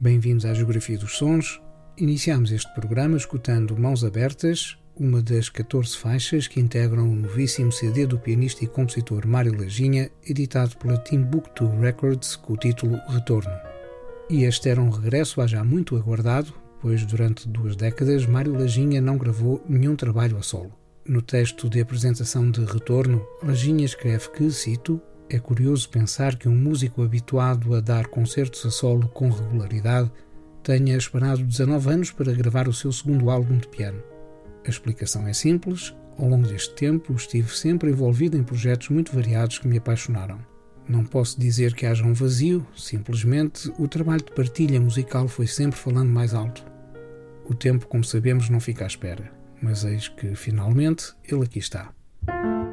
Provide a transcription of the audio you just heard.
Bem-vindos à Geografia dos Sons. Iniciamos este programa escutando Mãos Abertas, uma das 14 faixas que integram o novíssimo CD do pianista e compositor Mário Laginha, editado pela Timbuktu Records com o título Retorno. E este era um regresso há já muito aguardado, pois durante 2 décadas Mário Laginha não gravou nenhum trabalho a solo. No texto de apresentação de Retorno, Laginha escreve que, cito, "É curioso pensar que um músico habituado a dar concertos a solo com regularidade tenha esperado 19 anos para gravar o seu segundo álbum de piano. A explicação é simples. Ao longo deste tempo estive sempre envolvido em projetos muito variados que me apaixonaram. Não posso dizer que haja um vazio, simplesmente o trabalho de partilha musical foi sempre falando mais alto. O tempo, como sabemos, não fica à espera, mas eis que, finalmente, ele aqui está."